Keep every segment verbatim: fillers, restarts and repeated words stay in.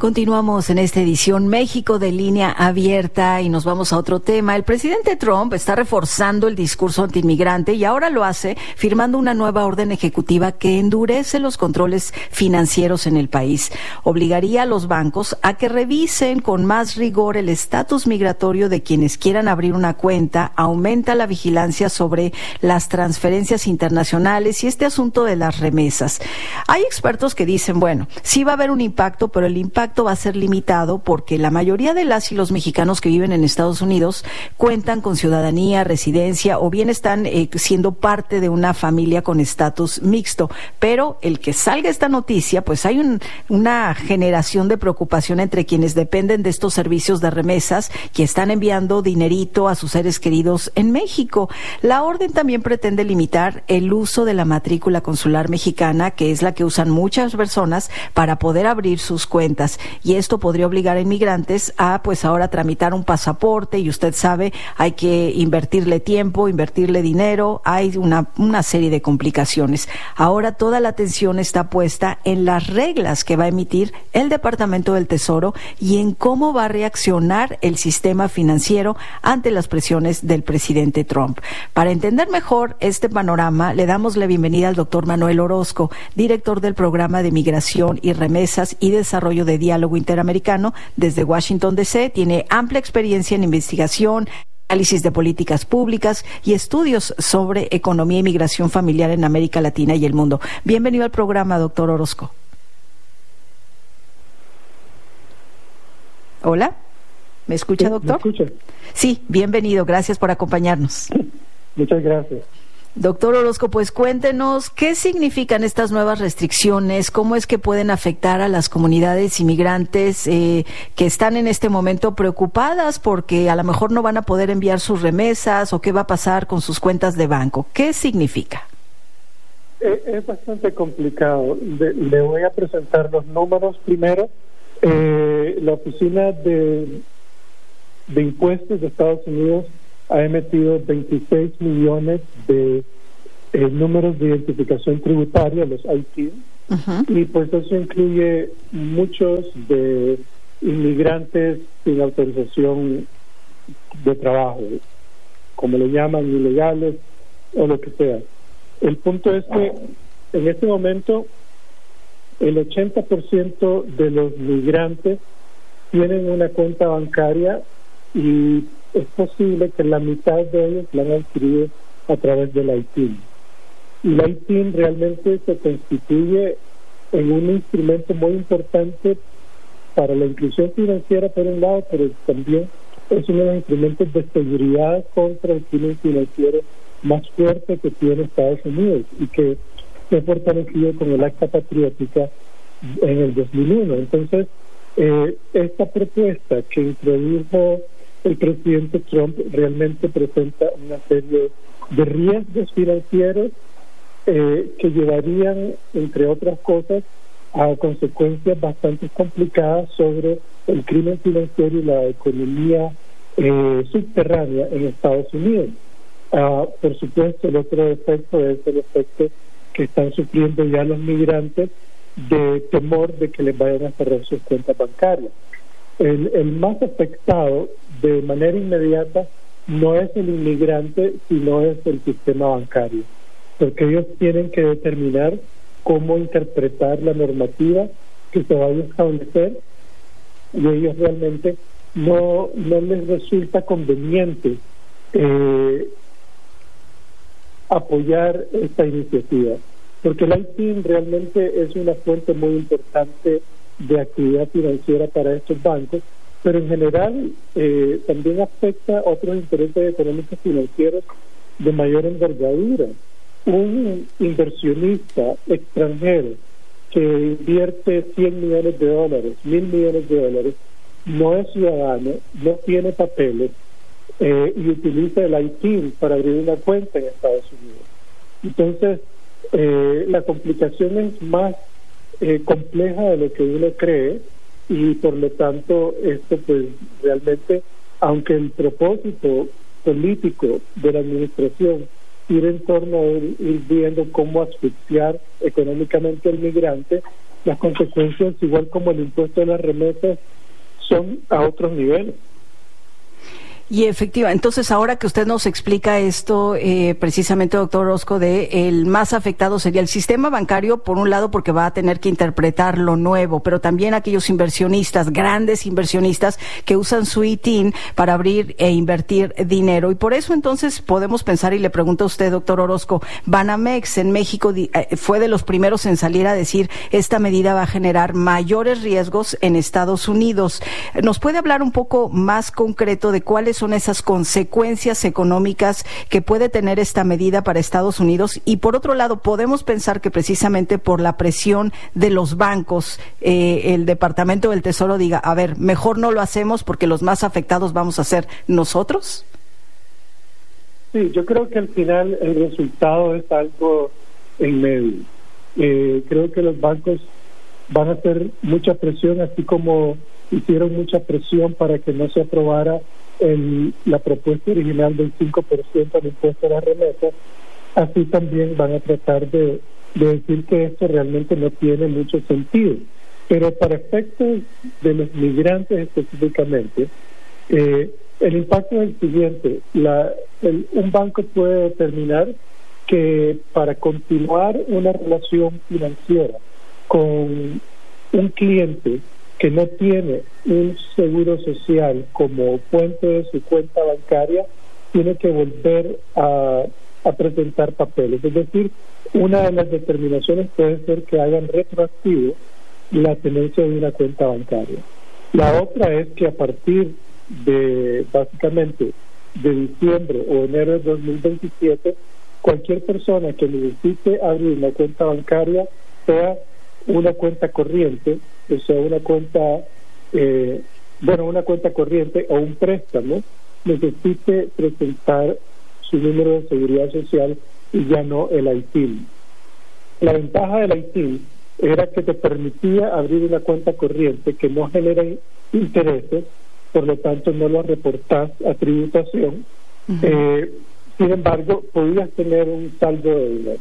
Continuamos en esta edición México de Línea Abierta y nos vamos a otro tema. El presidente Trump está reforzando el discurso antiinmigrante y ahora lo hace firmando una nueva orden ejecutiva que endurece los controles financieros en el país. Obligaría a los bancos a que revisen con más rigor el estatus migratorio de quienes quieran abrir una cuenta, aumenta la vigilancia sobre las transferencias internacionales y este asunto de las remesas. Hay expertos que dicen, bueno, sí va a haber un impacto, pero el impacto va a ser limitado porque la mayoría de las y los mexicanos que viven en Estados Unidos cuentan con ciudadanía, residencia o bien están eh, siendo parte de una familia con estatus mixto. Pero el que salga esta noticia, pues hay un, una generación de preocupación entre quienes dependen de estos servicios de remesas que están enviando dinerito a sus seres queridos en México. La orden también pretende limitar el uso de la matrícula consular mexicana, que es la que usan muchas personas para poder abrir sus cuentas. Y esto podría obligar a inmigrantes a, pues ahora, tramitar un pasaporte y usted sabe, hay que invertirle tiempo, invertirle dinero, hay una, una serie de complicaciones. Ahora toda la atención está puesta en las reglas que va a emitir el Departamento del Tesoro y en cómo va a reaccionar el sistema financiero ante las presiones del presidente Trump. Para entender mejor este panorama, le damos la bienvenida al doctor Manuel Orozco, director del Programa de Migración y Remesas y Desarrollo de Diálogo Interamericano desde Washington, D C Tiene amplia experiencia en investigación, análisis de políticas públicas y estudios sobre economía y migración familiar en América Latina y el mundo. Bienvenido al programa, doctor Orozco. Hola, ¿me escucha, doctor? ¿Me escucha? Sí, bienvenido, gracias por acompañarnos. Muchas gracias. Doctor Orozco, pues cuéntenos qué significan estas nuevas restricciones, cómo es que pueden afectar a las comunidades inmigrantes eh, que están en este momento preocupadas porque a lo mejor no van a poder enviar sus remesas o qué va a pasar con sus cuentas de banco. ¿Qué significa? Es, es bastante complicado. De, le voy a presentar los números primero. Eh, la Oficina de, de Impuestos de Estados Unidos ha emitido veintiséis millones de eh, números de identificación tributaria, los I T, uh-huh. Y pues eso incluye muchos de inmigrantes sin autorización de trabajo, como le llaman, ilegales o lo que sea. El punto es que en este momento el ochenta por ciento de los migrantes tienen una cuenta bancaria y es posible que la mitad de ellos la han adquirido a través del I T I N. Y el I T I N realmente se constituye en un instrumento muy importante para la inclusión financiera por un lado, pero también es uno de los instrumentos de seguridad contra el crimen financiero más fuerte que tiene Estados Unidos y que se ha fortalecido con el Acta Patriótica en el dos mil uno. Entonces, eh, esta propuesta que introdujo el presidente Trump realmente presenta una serie de riesgos financieros eh, que llevarían, entre otras cosas, a consecuencias bastante complicadas sobre el crimen financiero y la economía eh, subterránea en Estados Unidos. Uh, por supuesto, el otro efecto es el efecto que están sufriendo ya los migrantes de temor de que les vayan a cerrar sus cuentas bancarias. El, el más afectado de manera inmediata no es el inmigrante, sino es el sistema bancario, porque ellos tienen que determinar cómo interpretar la normativa que se vaya a establecer y ellos realmente no, no les resulta conveniente eh, apoyar esta iniciativa, porque el I T I N realmente es una fuente muy importante de actividad financiera para estos bancos, pero en general eh, también afecta a otros intereses económicos financieros de mayor envergadura. Un inversionista extranjero que invierte cien millones de dólares, mil millones de dólares, no es ciudadano, no tiene papeles eh, y utiliza el I T I N para abrir una cuenta en Estados Unidos. Entonces, eh, la complicación es más eh, compleja de lo que uno cree y por lo tanto esto pues realmente, aunque el propósito político de la administración ir en torno a ir, ir viendo cómo asfixiar económicamente al migrante, las consecuencias, igual como el impuesto de las remesas, son a otros niveles. Y efectivamente, entonces ahora que usted nos explica esto, eh, precisamente, doctor Orozco, de el más afectado sería el sistema bancario, por un lado, porque va a tener que interpretar lo nuevo, pero también aquellos inversionistas, grandes inversionistas, que usan su I T I N para abrir e invertir dinero. Y por eso entonces podemos pensar, y le pregunto a usted, doctor Orozco, Banamex en México eh, fue de los primeros en salir a decir esta medida va a generar mayores riesgos en Estados Unidos. ¿Nos puede hablar un poco más concreto de cuáles son esas consecuencias económicas que puede tener esta medida para Estados Unidos? Y por otro lado, podemos pensar que precisamente por la presión de los bancos, eh, el Departamento del Tesoro diga, a ver, mejor no lo hacemos porque los más afectados vamos a ser nosotros. Sí, yo creo que al final el resultado es algo en medio. Eh, creo que los bancos van a hacer mucha presión, así como hicieron mucha presión para que no se aprobara el, la propuesta original del cinco por ciento del impuesto a las remesas. Así también van a tratar de, de decir que esto realmente no tiene mucho sentido. Pero para efectos de los migrantes específicamente, eh, el impacto es el siguiente. La, el, un banco puede determinar que para continuar una relación financiera con un cliente que no tiene un seguro social como fuente de su cuenta bancaria, tiene que volver a, a presentar papeles. Es decir, una de las determinaciones puede ser que hagan retroactivo la tenencia de una cuenta bancaria. La otra es que a partir de, básicamente, de diciembre o enero de dos mil veintisiete, cualquier persona que necesite abrir una cuenta bancaria, sea una cuenta corriente, o sea, una cuenta, eh, bueno, una cuenta corriente o un préstamo, necesite presentar su número de seguridad social y ya no el I T I N. La ventaja del I T I N era que te permitía abrir una cuenta corriente que no genera intereses, por lo tanto no lo reportás a tributación. Uh-huh. eh, sin embargo, podías tener un saldo de dinero.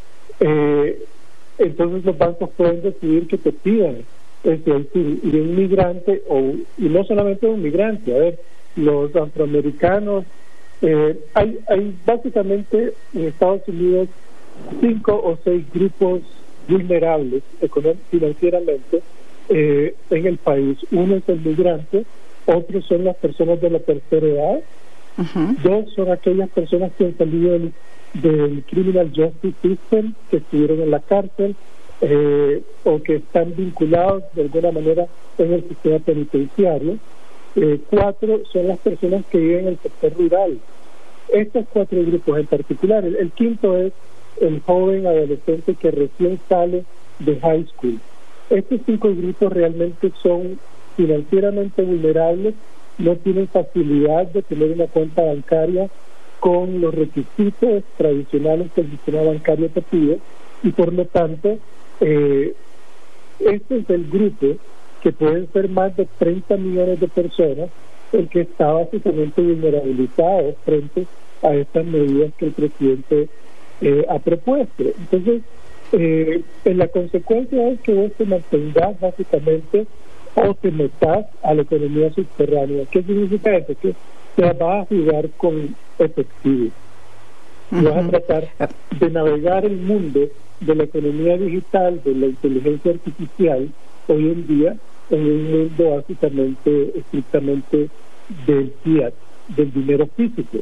Eh, entonces los bancos pueden decidir que te pidan ese I T I N, y un migrante, o y no solamente un migrante, a ver, los afroamericanos, eh, hay, hay básicamente en Estados Unidos cinco o seis grupos vulnerables financieramente eh, en el país. Uno es el migrante, otros son las personas de la tercera edad, uh-huh. Dos son aquellas personas que han salido del, del Criminal Justice System, que estuvieron en la cárcel, eh, o que están vinculados de alguna manera en el sistema penitenciario. Eh, cuatro son las personas que viven en el sector rural. Estos cuatro grupos en particular. El, el quinto es el joven adolescente que recién sale de high school. Estos cinco grupos realmente son financieramente vulnerables, no tienen facilidad de tener una cuenta bancaria con los requisitos tradicionales que el sistema bancario te pide, y por lo tanto eh, este es el grupo, que pueden ser más de treinta millones de personas, el que está básicamente vulnerabilizado frente a estas medidas que el presidente eh, ha propuesto. Entonces, eh, en la consecuencia es que vos te mantengas básicamente o te metas a la economía subterránea. ¿Qué significa eso? Que te vas a jugar con efectivo. Uh-huh. Vas a tratar de navegar el mundo de la economía digital, de la inteligencia artificial, hoy en día, en un mundo básicamente, estrictamente del fiat, del dinero físico.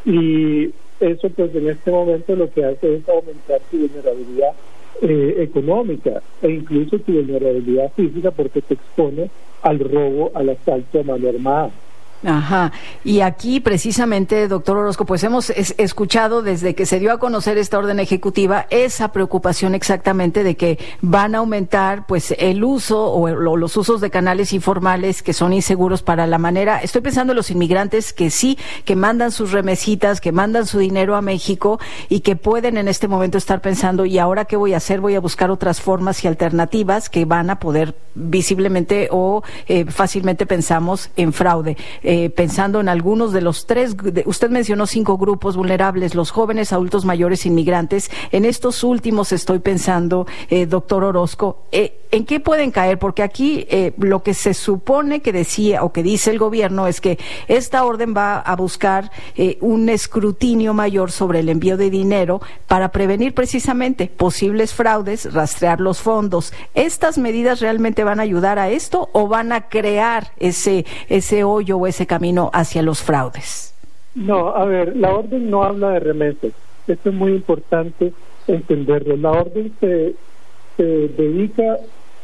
Y eso, pues, en este momento lo que hace es aumentar tu vulnerabilidad eh, económica e incluso tu vulnerabilidad física, porque te expone al robo, al asalto a mano armada. Ajá. Y aquí precisamente, doctor Orozco, pues hemos es, escuchado desde que se dio a conocer esta orden ejecutiva esa preocupación exactamente de que van a aumentar pues el uso o, o los usos de canales informales que son inseguros para la manera. Estoy pensando en los inmigrantes que sí, que mandan sus remesitas, que mandan su dinero a México y que pueden en este momento estar pensando, ¿y ahora qué voy a hacer? Voy a buscar otras formas y alternativas que van a poder visiblemente o eh, fácilmente pensamos en fraude. Eh, Eh, pensando en algunos de los tres, de, usted mencionó cinco grupos vulnerables, los jóvenes, adultos mayores, inmigrantes. En estos últimos estoy pensando, eh, doctor Orozco, eh, ¿en qué pueden caer? Porque aquí eh, lo que se supone que decía o que dice el gobierno es que esta orden va a buscar eh, un escrutinio mayor sobre el envío de dinero para prevenir precisamente posibles fraudes, rastrear los fondos. ¿Estas medidas realmente van a ayudar a esto o van a crear ese, ese hoyo o ese camino hacia los fraudes? No, a ver, la orden no habla de remesas. Esto es muy importante entenderlo. La orden se, se dedica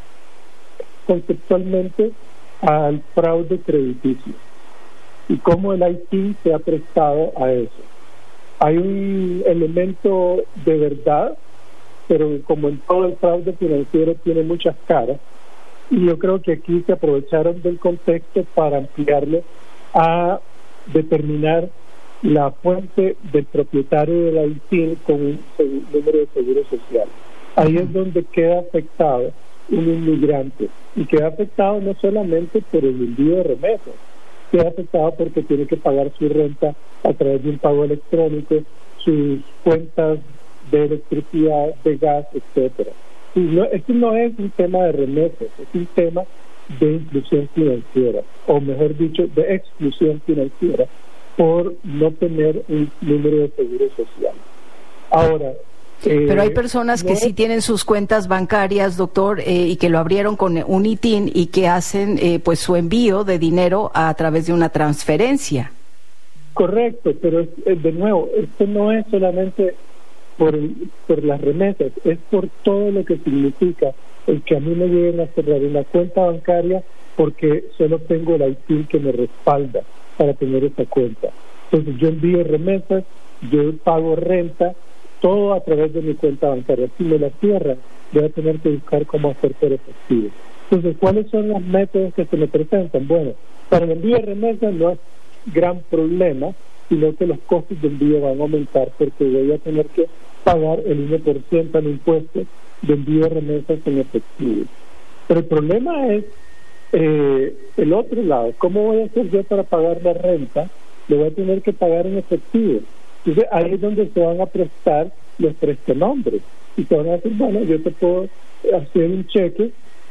conceptualmente al fraude crediticio y cómo el I T I N se ha prestado a eso. Hay un elemento de verdad, pero como en todo el fraude financiero tiene muchas caras, y yo creo que aquí se aprovecharon del contexto para ampliarlo a determinar la fuente del propietario del I T I N con un número de seguro social. Ahí es donde queda afectado un inmigrante, y queda afectado no solamente por el envío de remesas, queda afectado porque tiene que pagar su renta a través de un pago electrónico, sus cuentas de electricidad, de gas, etcétera. Y no, esto no es un tema de remesas, es un tema de inclusión financiera, o mejor dicho, de exclusión financiera, por no tener un número de seguro social. Ahora, eh, pero hay personas que no, sí tienen sus cuentas bancarias, doctor, eh, y que lo abrieron con un I T I N y que hacen eh, pues su envío de dinero a través de una transferencia. Correcto, pero de nuevo, esto no es solamente por, el, por las remesas, es por todo lo que significa el que a mí me lleguen a cerrar una cuenta bancaria porque solo tengo el I T I N que me respalda para tener esa cuenta. Entonces yo envío remesas, yo pago renta, todo a través de mi cuenta bancaria. Si me la cierran, voy a tener que buscar cómo hacer por efectivo. Entonces, ¿cuáles son los métodos que se me presentan? Bueno, para el envío de remesas no es gran problema, sino que los costos de envío van a aumentar porque voy a tener que pagar el uno por ciento al impuesto de envío de remesas en efectivo. Pero el problema es eh, el otro lado. ¿Cómo voy a hacer yo para pagar la renta? Le voy a tener que pagar en efectivo. Entonces ahí es donde se van a prestar los prestanombres y se van a decir, bueno, yo te puedo hacer un cheque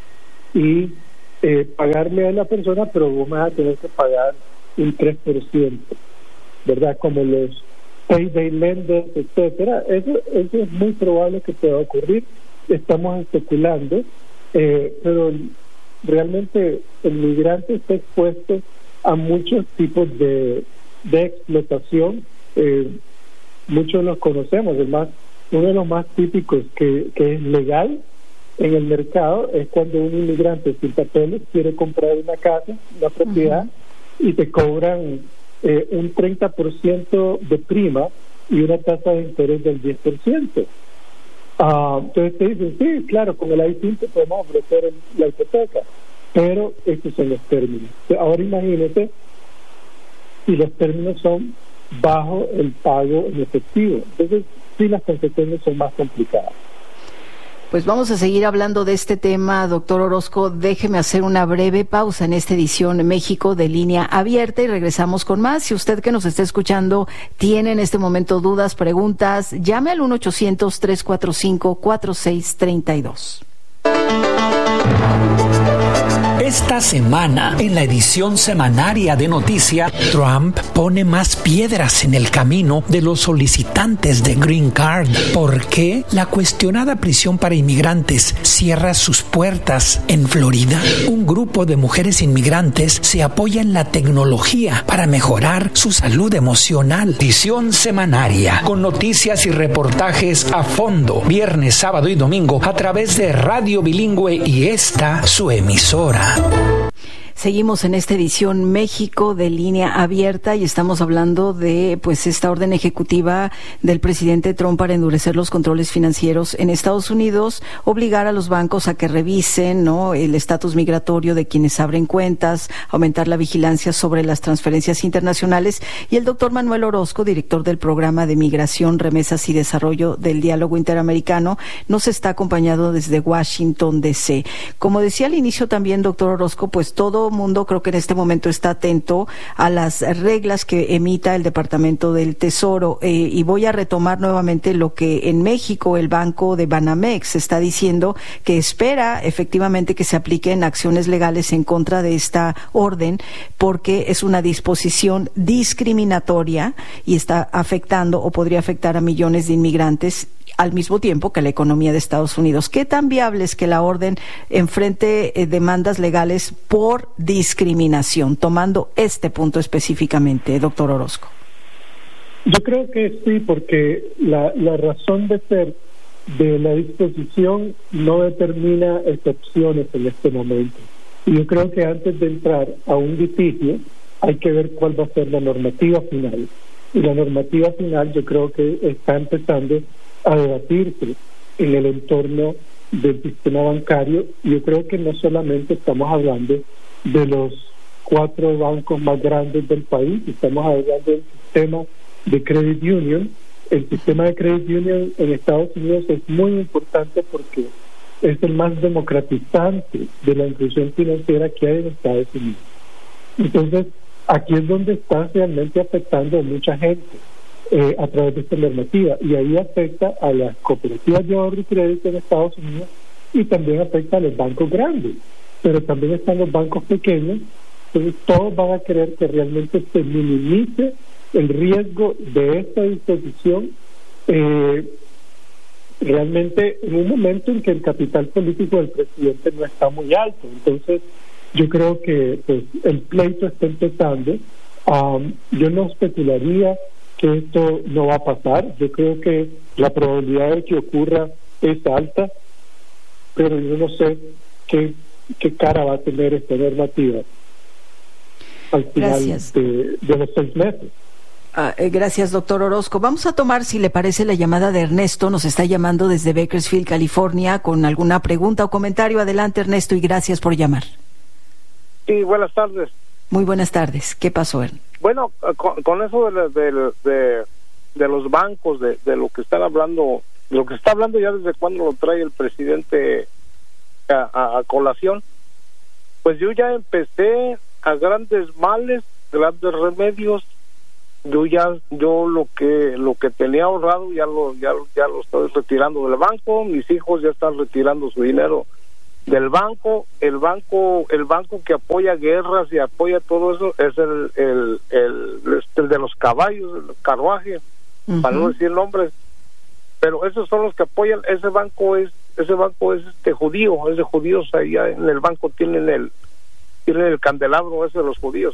y eh, pagarle a la persona, pero vos me vas a tener que pagar un tres por ciento, ¿verdad? Como los payday lenders, etcétera. Eso, eso es muy probable que pueda ocurrir. Estamos especulando, eh, pero realmente el migrante está expuesto a muchos tipos de, de explotación. Eh, muchos los conocemos. Además, uno de los más típicos que, que es legal en el mercado es cuando un inmigrante sin papeles quiere comprar una casa, una propiedad, uh-huh. y te cobran eh, un treinta por ciento de prima y una tasa de interés del diez por ciento. Uh, entonces te dicen, sí, claro, con el I T I N te podemos ofrecer el, la hipoteca, pero estos son los términos. Ahora imagínate si los términos son bajo el pago en efectivo. Entonces, sí, las consecuencias son más complicadas. Pues vamos a seguir hablando de este tema, doctor Orozco. Déjeme hacer una breve pausa en esta edición México de Línea Abierta y regresamos con más. Si usted que nos está escuchando tiene en este momento dudas, preguntas, llame al uno ochocientos, tres cuatro cinco, cuatro seis tres dos. Esta semana, en la edición semanaria de Noticia, Trump pone más piedras en el camino de los solicitantes de Green Card. ¿Por qué la cuestionada prisión para inmigrantes cierra sus puertas en Florida? Un grupo de mujeres inmigrantes se apoya en la tecnología para mejorar su salud emocional. Edición semanaria, con noticias y reportajes a fondo, viernes, sábado y domingo, a través de Radio Bilingüe y esta, su emisora. Seguimos en esta edición México de Línea Abierta y estamos hablando de pues esta orden ejecutiva del presidente Trump para endurecer los controles financieros en Estados Unidos, obligar a los bancos a que revisen, ¿no?, el estatus migratorio de quienes abren cuentas, aumentar la vigilancia sobre las transferencias internacionales. Y el doctor Manuel Orozco, director del programa de Migración, Remesas y Desarrollo del Diálogo Interamericano, nos está acompañado desde Washington, D C. Como decía al inicio también, doctor Orozco, pues todo todo mundo creo que en este momento está atento a las reglas que emita el Departamento del Tesoro. Eh, y voy a retomar nuevamente lo que en México el Banco de Banamex está diciendo, que espera efectivamente que se apliquen acciones legales en contra de esta orden, porque es una disposición discriminatoria y está afectando o podría afectar a millones de inmigrantes al mismo tiempo que la economía de Estados Unidos. ¿Qué tan viable es que la orden enfrente eh, demandas legales por discriminación, tomando este punto específicamente, doctor Orozco? Yo creo que sí, porque la, la razón de ser de la disposición no determina excepciones en este momento. Y yo creo que antes de entrar a un litigio hay que ver cuál va a ser la normativa final. Y la normativa final yo creo que está empezando a debatirse en el entorno del sistema bancario. Yo creo que no solamente estamos hablando de los cuatro bancos más grandes del país, estamos hablando del sistema de credit union. El sistema de credit union en Estados Unidos es muy importante porque es el más democratizante de la inclusión financiera que hay en Estados Unidos. Entonces, aquí es donde está realmente afectando a mucha gente eh, a través de esta normativa, y ahí afecta a las cooperativas de ahorro y crédito en Estados Unidos y también afecta a los bancos grandes, pero también están los bancos pequeños. Entonces todos van a querer que realmente se minimice el riesgo de esta disposición, eh, realmente en un momento en que el capital político del presidente no está muy alto. Entonces yo creo que pues el pleito está empezando. Um, yo no especularía que esto no va a pasar. Yo creo que la probabilidad de que ocurra es alta, pero yo no sé qué, qué cara va a tener esta normativa al final de, de los seis meses. Ah, eh, gracias, doctor Orozco. Vamos a tomar, si le parece, la llamada de Ernesto. Nos está llamando desde Bakersfield, California, con alguna pregunta o comentario. Adelante, Ernesto, y gracias por llamar. Sí, buenas tardes. Muy buenas tardes. ¿Qué pasó, Ernesto? Bueno, con, con eso de, de, de, de los bancos, de, de lo que están hablando, lo que está hablando ya desde cuando lo trae el presidente a, a, a colación, pues yo ya empecé a grandes males, grandes remedios. Yo ya, yo lo que lo que tenía ahorrado ya lo ya, ya lo estoy retirando del banco. Mis hijos ya están retirando su dinero del banco. El banco el banco que apoya guerras y apoya todo eso es el el el, el de los caballos, el carruaje, uh-huh. para no decir nombres, pero esos son los que apoyan. Ese banco es ese banco es este judío, es de judíos. Allá en el banco tienen el tienen el candelabro ese de los judíos.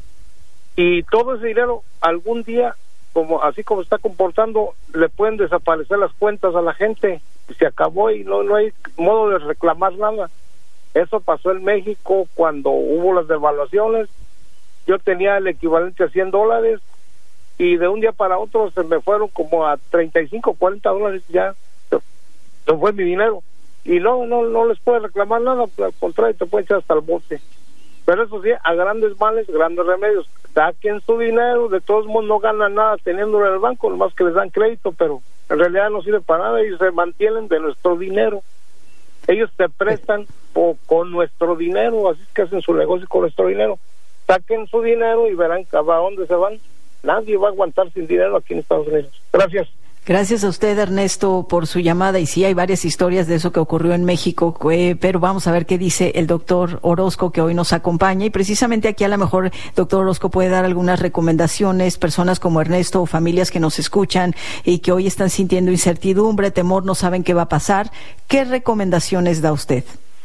Y todo ese dinero algún día, como así como está comportando, le pueden desaparecer las cuentas a la gente y se acabó y no no hay modo de reclamar nada. Eso pasó en México cuando hubo las devaluaciones. Yo tenía el equivalente a cien dólares y de un día para otro se me fueron como a treinta y cinco, cuarenta dólares. Ya se fue mi dinero y no no no les puedes reclamar nada, al contrario, te pueden echar hasta el bote. Pero eso sí, a grandes males, grandes remedios. Saquen su dinero, de todos modos no ganan nada teniéndolo en el banco, nomás que les dan crédito, pero en realidad no sirve para nada. Ellos se mantienen de nuestro dinero. Ellos te prestan o, con nuestro dinero, así es que hacen su negocio con nuestro dinero. Saquen su dinero y verán a dónde se van. Nadie va a aguantar sin dinero aquí en Estados Unidos. Gracias. Gracias a usted, Ernesto, por su llamada. Y sí, hay varias historias de eso que ocurrió en México, eh, pero vamos a ver qué dice el doctor Orozco, que hoy nos acompaña. Y precisamente aquí a lo mejor, doctor Orozco, puede dar algunas recomendaciones, personas como Ernesto o familias que nos escuchan y que hoy están sintiendo incertidumbre, temor, no saben qué va a pasar. ¿Qué recomendaciones da usted?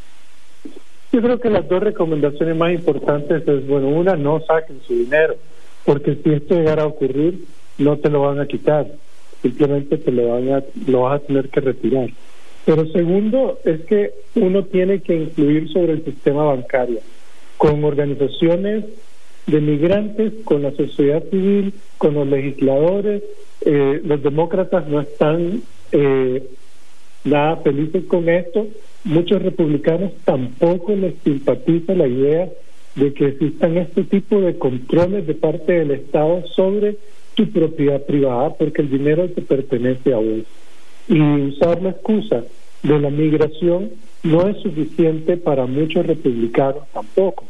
Yo creo que las dos recomendaciones más importantes es, bueno, una, no saquen su dinero, porque si esto llegara a ocurrir, no te lo van a quitar. Simplemente te lo van a, lo vas a tener que retirar. Pero segundo, es que uno tiene que influir sobre el sistema bancario, con organizaciones de migrantes, con la sociedad civil, con los legisladores. Eh, los demócratas no están eh, nada felices con esto. Muchos republicanos tampoco les simpatiza la idea de que existan este tipo de controles de parte del Estado sobre tu propiedad privada, porque el dinero te pertenece a vos. Y usar la excusa de la migración no es suficiente para muchos republicanos tampoco.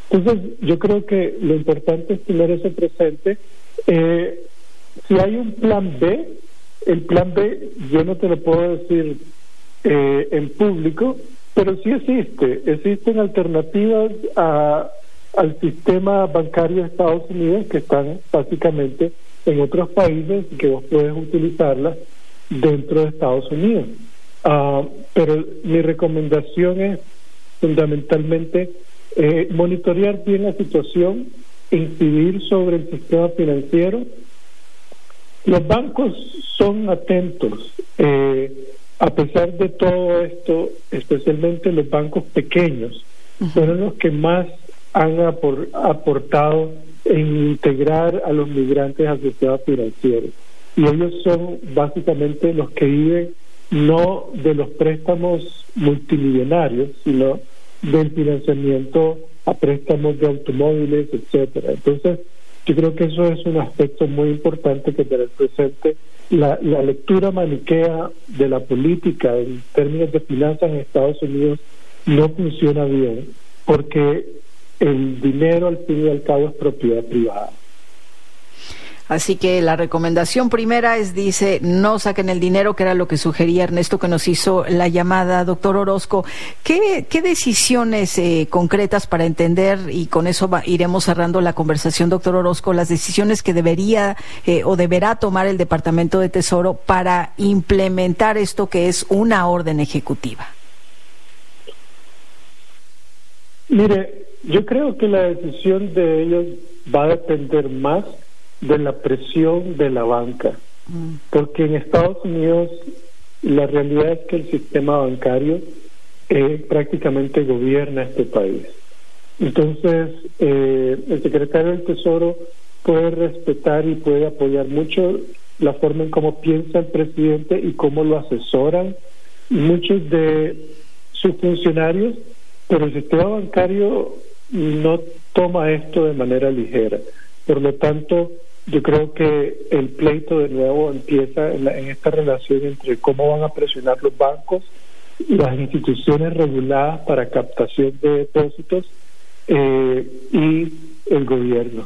Entonces, yo creo que lo importante es tener eso presente. Eh, si hay un plan B, el plan B yo no te lo puedo decir eh, en público, pero sí existe. Existen alternativas a, al sistema bancario de Estados Unidos que están básicamente en otros países y que vos puedes utilizarlas dentro de Estados Unidos. Uh, pero mi recomendación es fundamentalmente eh, monitorear bien la situación, incidir sobre el sistema financiero. Los bancos son atentos, eh, a pesar de todo esto, especialmente los bancos pequeños, uh-huh. fueron los que más han apor- aportado en integrar a los migrantes al sistema financiero. Y ellos son básicamente los que viven no de los préstamos multimillonarios, sino del financiamiento a préstamos de automóviles, etcétera. Entonces, yo creo que eso es un aspecto muy importante que tener presente. La, la lectura maniquea de la política en términos de finanzas en Estados Unidos no funciona bien, porque el dinero al fin y al cabo es propiedad privada. Así que la recomendación primera es, dice, no saquen el dinero, que era lo que sugería Ernesto, que nos hizo la llamada. Doctor Orozco, ¿qué, qué decisiones eh, concretas para entender, y con eso va, iremos cerrando la conversación, doctor Orozco, las decisiones que debería eh, o deberá tomar el Departamento de Tesoro para implementar esto que es una orden ejecutiva? Mire, yo creo que la decisión de ellos va a depender más de la presión de la banca, mm. porque en Estados Unidos la realidad es que el sistema bancario eh, prácticamente gobierna este país. Entonces, eh, el secretario del Tesoro puede respetar y puede apoyar mucho la forma en cómo piensa el presidente y cómo lo asesoran muchos de sus funcionarios, pero el sistema bancario no toma esto de manera ligera. Por lo tanto, yo creo que el pleito de nuevo empieza en, la, en esta relación entre cómo van a presionar los bancos, las instituciones reguladas para captación de depósitos eh, y el gobierno.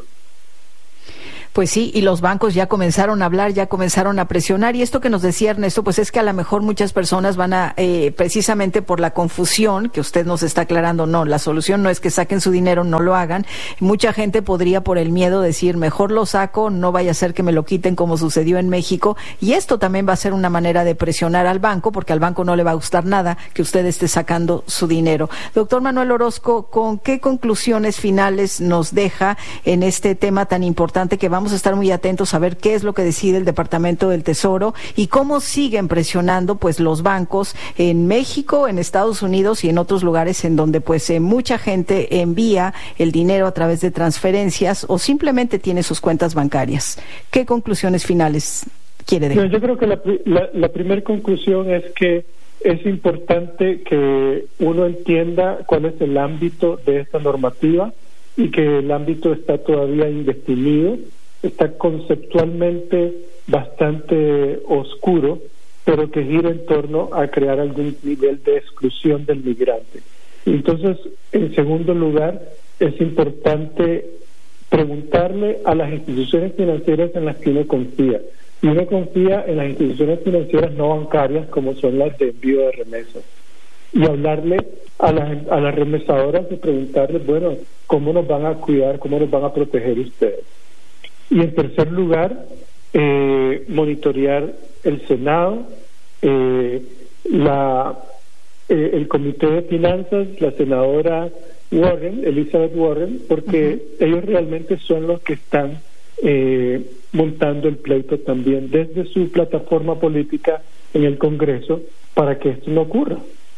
Pues sí, y los bancos ya comenzaron a hablar, ya comenzaron a presionar, y esto que nos decía Ernesto, pues es que a lo mejor muchas personas van a, eh, precisamente por la confusión que usted nos está aclarando, no, la solución no es que saquen su dinero, no lo hagan. Mucha gente podría por el miedo decir, mejor lo saco, no vaya a ser que me lo quiten como sucedió en México, y esto también va a ser una manera de presionar al banco, porque al banco no le va a gustar nada que usted esté sacando su dinero. Doctor Manuel Orozco, ¿con qué conclusiones finales nos deja en este tema tan importante que vamos Vamos a estar muy atentos a ver qué es lo que decide el Departamento del Tesoro y cómo siguen presionando pues los bancos en México, en Estados Unidos y en otros lugares en donde pues eh, mucha gente envía el dinero a través de transferencias o simplemente tiene sus cuentas bancarias? ¿Qué conclusiones finales quiere dejar? Yo creo que la, la, la primera conclusión es que es importante que uno entienda cuál es el ámbito de esta normativa y que el ámbito está todavía indefinido. Está conceptualmente bastante oscuro, pero que gira en torno a crear algún nivel de exclusión del migrante. Entonces, en segundo lugar, es importante preguntarle a las instituciones financieras en las que uno confía. Y uno confía en las instituciones financieras no bancarias, como son las de envío de remesas. Y hablarle a las, a las remesadoras y preguntarles, bueno, ¿cómo nos van a cuidar, cómo nos van a proteger ustedes? Y en tercer lugar, eh, monitorear el Senado, eh, la, eh, el Comité de Finanzas, la senadora Warren, Elizabeth Warren, porque uh-huh. ellos realmente son los que están eh, montando el pleito también desde su plataforma política en el Congreso para que esto no ocurra.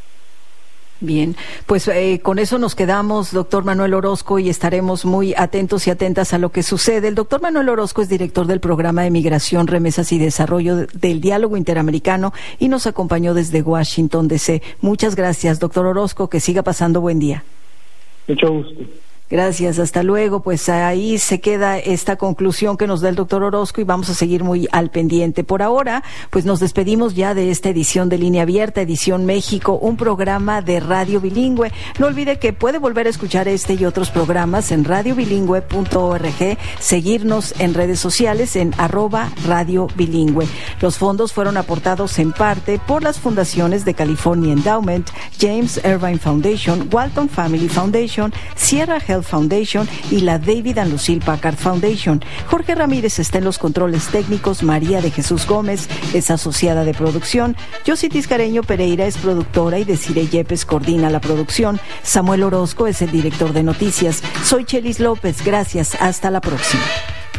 Bien, pues eh, con eso nos quedamos, doctor Manuel Orozco, y estaremos muy atentos y atentas a lo que sucede. El doctor Manuel Orozco es director del Programa de Migración, Remesas y Desarrollo del Diálogo Interamericano y nos acompañó desde Washington, D C. Muchas gracias, doctor Orozco, que siga pasando buen día. Mucho gusto. Gracias, hasta luego. Pues ahí se queda esta conclusión que nos da el doctor Orozco y vamos a seguir muy al pendiente. Por ahora, pues nos despedimos ya de esta edición de Línea Abierta, Edición México, un programa de radio bilingüe. No olvide que puede volver a escuchar este y otros programas en radio bilingüe punto org, seguirnos en redes sociales en arroba radio bilingüe. Los fondos fueron aportados en parte por las fundaciones de California Endowment, James Irvine Foundation, Walton Family Foundation, Sierra Health Foundation y la David and Lucille Packard Foundation. Jorge Ramírez está en los controles técnicos, María de Jesús Gómez es asociada de producción, Yossi Tiscareño Pereira es productora y Desiree Yepes coordina la producción, Samuel Orozco es el director de noticias. Soy Chelis López, gracias, hasta la próxima.